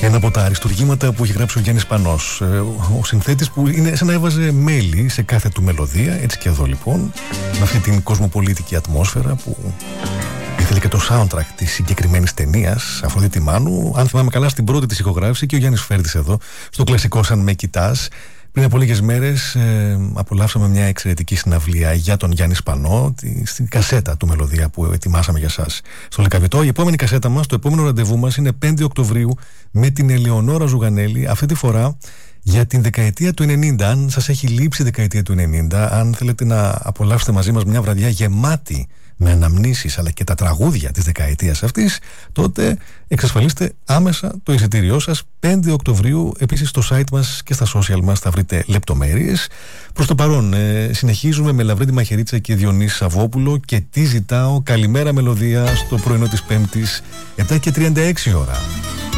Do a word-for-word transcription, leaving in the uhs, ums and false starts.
Ένα από τα αριστουργήματα που έχει γράψει ο Γιάννης Πανός. Ο συνθέτης που είναι σαν να έβαζε μέλι σε κάθε του μελωδία. Έτσι και εδώ λοιπόν, με αυτή την κοσμοπολίτικη ατμόσφαιρα που ήθελε και το soundtrack της συγκεκριμένης ταινίας, Αφροδίτη Μάνου. Αν θυμάμαι καλά, στην πρώτη της ηχογράφηση και ο Γιάννης Φέρτης εδώ, στο κλασικό Σαν με κοιτάς. Πριν από λίγες μέρες ε, απολαύσαμε μια εξαιρετική συναυλία για τον Γιάννη Σπανό, τη, στην κασέτα του Μελωδία που ετοιμάσαμε για σας στο Λυκαβητό. Η επόμενη κασέτα μας, το επόμενο ραντεβού μας είναι πέντε Οκτωβρίου με την Ελεονόρα Ζουγανέλη, αυτή τη φορά για την δεκαετία του ενενήντα. Αν σας έχει λείψει η δεκαετία του ενενήντα, αν θέλετε να απολαύσετε μαζί μας μια βραδιά γεμάτη με αναμνήσεις αλλά και τα τραγούδια της δεκαετίας αυτής, τότε εξασφαλίστε άμεσα το εισιτήριό σας. Πέντε Οκτωβρίου, επίσης στο site μας και στα social μας θα βρείτε λεπτομέρειες. Προς το παρόν ε, συνεχίζουμε με Λαβρέντη Μαχαιρίτσα και Διονύση Σαββόπουλο και τι ζητάω. Καλημέρα Μελωδία στο πρωινό της Πέμπτης, επτά και τριάντα έξι ώρα.